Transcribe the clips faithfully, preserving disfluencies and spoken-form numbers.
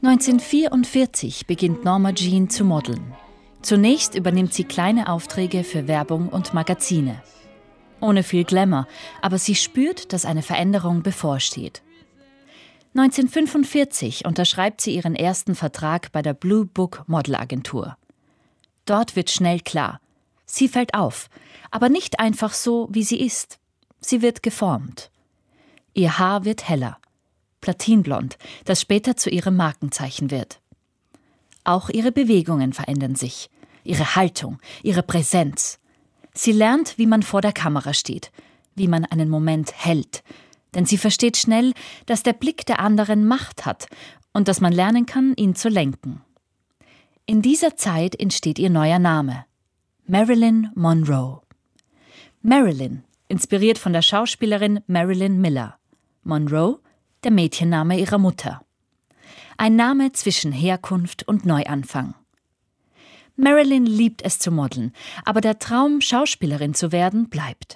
neunzehnhundertvierundvierzig beginnt Norma Jean zu modeln. Zunächst übernimmt sie kleine Aufträge für Werbung und Magazine. Ohne viel Glamour, aber sie spürt, dass eine Veränderung bevorsteht. neunzehnhundertfünfundvierzig unterschreibt sie ihren ersten Vertrag bei der Blue Book Modelagentur. Dort wird schnell klar, sie fällt auf, aber nicht einfach so, wie sie ist. Sie wird geformt. Ihr Haar wird heller, platinblond, das später zu ihrem Markenzeichen wird. Auch ihre Bewegungen verändern sich, ihre Haltung, ihre Präsenz. Sie lernt, wie man vor der Kamera steht, wie man einen Moment hält. Denn sie versteht schnell, dass der Blick der anderen Macht hat und dass man lernen kann, ihn zu lenken. In dieser Zeit entsteht ihr neuer Name: Marilyn Monroe. Marilyn, inspiriert von der Schauspielerin Marilyn Miller. Monroe, der Mädchenname ihrer Mutter. Ein Name zwischen Herkunft und Neuanfang. Marilyn liebt es zu modeln, aber der Traum, Schauspielerin zu werden, bleibt.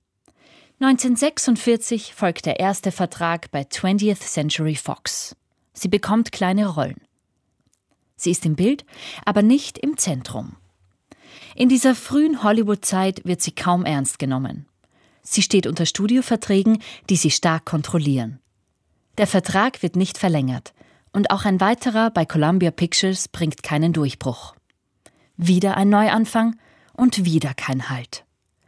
neunzehnhundertsechsundvierzig folgt der erste Vertrag bei twentieth Century Fox. Sie bekommt kleine Rollen. Sie ist im Bild, aber nicht im Zentrum. In dieser frühen Hollywood-Zeit wird sie kaum ernst genommen. Sie steht unter Studioverträgen, die sie stark kontrollieren. Der Vertrag wird nicht verlängert und auch ein weiterer bei Columbia Pictures bringt keinen Durchbruch. Wieder ein Neuanfang und wieder kein Halt.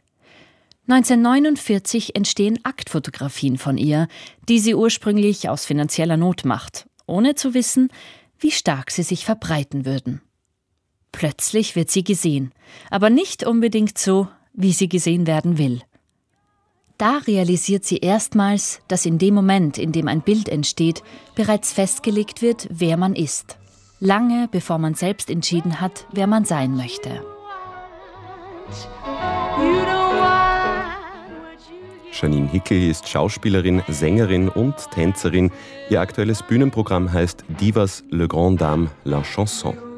neunzehnhundertneunundvierzig entstehen Aktfotografien von ihr, die sie ursprünglich aus finanzieller Not macht, ohne zu wissen, wie stark sie sich verbreiten würden. Plötzlich wird sie gesehen, aber nicht unbedingt so, wie sie gesehen werden will. Da realisiert sie erstmals, dass in dem Moment, in dem ein Bild entsteht, bereits festgelegt wird, wer man ist. Lange bevor man selbst entschieden hat, wer man sein möchte. Janine Hickel ist Schauspielerin, Sängerin und Tänzerin. Ihr aktuelles Bühnenprogramm heißt Divas, le grand dame, la chanson.